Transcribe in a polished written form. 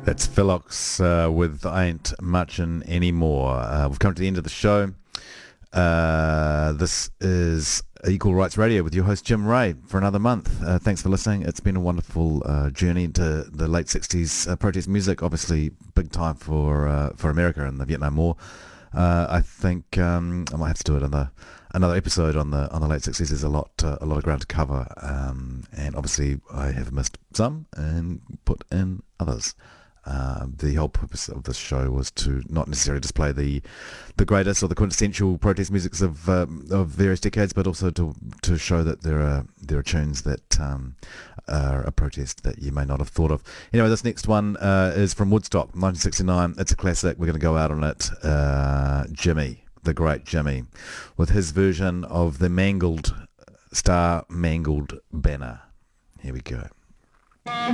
That's Philox with Ain't Muchin' Anymore. We've come to the end of the show. This is Equal Rights Radio with your host Jim Ray for another month. Thanks for listening. It's been a wonderful journey into the late 60s protest music, obviously big time for America and the Vietnam War. I think I might have to do another episode on the late 60s. There's a lot of ground to cover, and obviously I have missed some and put in others. The whole purpose of this show was to not necessarily display the greatest or the quintessential protest musics of various decades, but also to show that there are tunes that are a protest that you may not have thought of. Anyway, this next one is from Woodstock, 1969. It's a classic. We're going to go out on it. Jimmy, the great Jimmy, with his version of the Mangled Star Mangled Banner. Here we go.